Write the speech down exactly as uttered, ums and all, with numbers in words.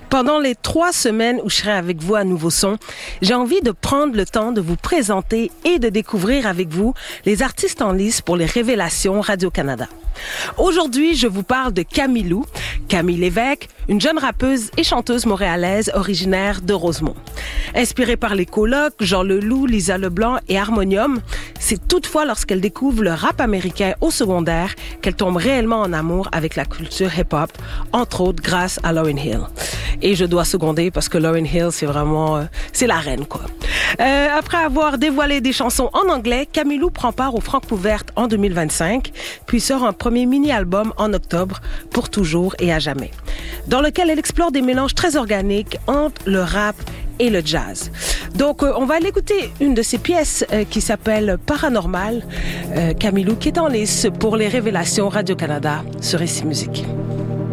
Pendant les trois semaines où je serai avec vous à Nouveau Son, j'ai envie de prendre le temps de vous présenter et de découvrir avec vous les artistes en lice pour les révélations Radio-Canada. Aujourd'hui, je vous parle de Camilou, Camille Lévesque, une jeune rappeuse et chanteuse montréalaise originaire de Rosemont. Inspirée par les colocs, Jean Leloup, Lisa Leblanc et Harmonium, c'est toutefois lorsqu'elle découvre le rap américain au secondaire qu'elle tombe réellement en amour avec la culture hip-hop, entre autres grâce à Lauryn Hill. Et je dois seconder parce que Lauryn Hill, c'est vraiment, euh, c'est la reine, quoi. Euh, après avoir dévoilé des chansons en anglais, Camilou prend part au Francouverte en deux mille vingt-cinq, puis sort un premier mini-album en octobre, Pour toujours et à jamais, dans lequel elle explore des mélanges très organiques entre le rap et le jazz. Donc, euh, on va aller écouter une de ses pièces euh, qui s'appelle Paranormal, euh, Camilou, qui est en lice pour les révélations Radio-Canada sur Ici Musique.